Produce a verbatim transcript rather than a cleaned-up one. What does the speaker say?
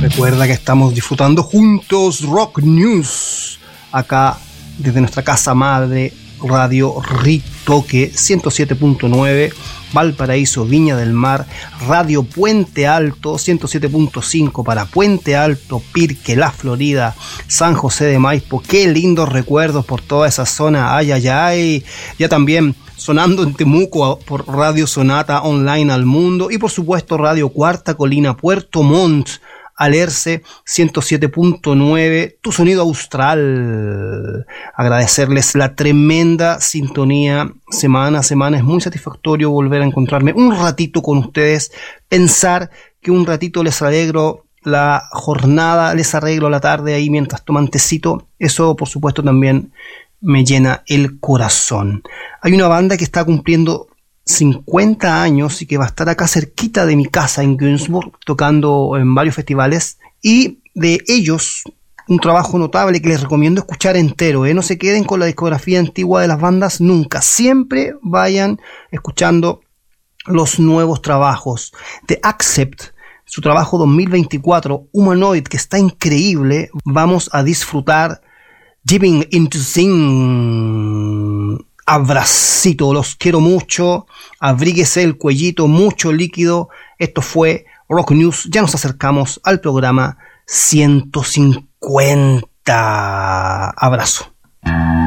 Recuerda que estamos disfrutando juntos Rock News, acá desde nuestra casa madre, Radio Ritoque ciento siete punto nueve, Valparaíso, Viña del Mar, Radio Puente Alto ciento siete punto cinco para Puente Alto, Pirque, La Florida, San José de Maipo. Qué lindos recuerdos por toda esa zona, ay, ay, ay. Ya también sonando en Temuco por Radio Sonata Online al Mundo y por supuesto Radio Cuarta Colina, Puerto Montt, Alerce ciento siete punto nueve, tu sonido austral. Agradecerles la tremenda sintonía semana a semana. Es muy satisfactorio volver a encontrarme un ratito con ustedes, pensar que un ratito les alegro la jornada, les arreglo la tarde ahí mientras toman tecito. Eso por supuesto también me llena el corazón. Hay una banda que está cumpliendo cincuenta años y que va a estar acá cerquita de mi casa en Günzburg tocando en varios festivales, y de ellos un trabajo notable que les recomiendo escuchar entero, ¿eh? No se queden con la discografía antigua de las bandas nunca, siempre vayan escuchando los nuevos trabajos. The Accept, su trabajo dos mil veinticuatro, Humanoid, que está increíble. Vamos a disfrutar Giving Into Sing. Abracito, los quiero mucho, abríguese el cuellito, mucho líquido. Esto fue Rock News, ya nos acercamos al programa ciento cincuenta. Abrazo.